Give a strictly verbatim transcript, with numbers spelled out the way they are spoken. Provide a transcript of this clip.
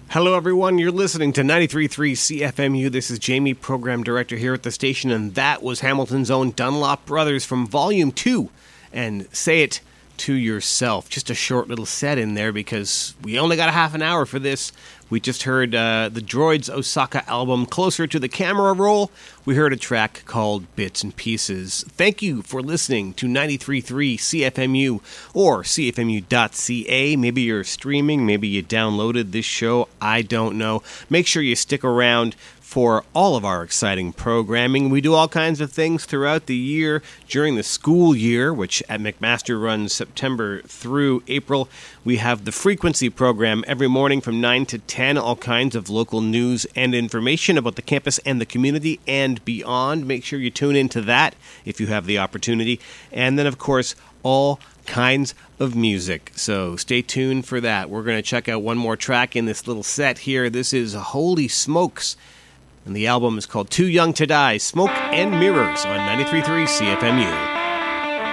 Hello, everyone. You're listening to ninety-three point three C F M U. This is Jamie, Program Director here at the station, and that was Hamilton's own Dunlop Brothers from Volume two. And Say It to Yourself. Just a short little set in there because we only got a half an hour for this. We just heard uh, the Droids Osaka album, Closer to the Camera Roll. We heard a track called Bits and Pieces. Thank you for listening to ninety-three point three C F M U or C F M U dot C A. Maybe you're streaming, maybe you downloaded this show, I don't know. Make sure you stick around for all of our exciting programming. We do all kinds of things throughout the year during the school year, which at McMaster runs September through April. We have the Frequency program every morning from nine to ten, all kinds of local news and information about the campus and the community and beyond. Make sure you tune into that if you have the opportunity. And then, of course, all kinds of music. So stay tuned for that. We're going to check out one more track in this little set here. This is Holy Smokes, and the album is called Too Young to Die, Smoke and Mirrors on ninety-three point three C F M U.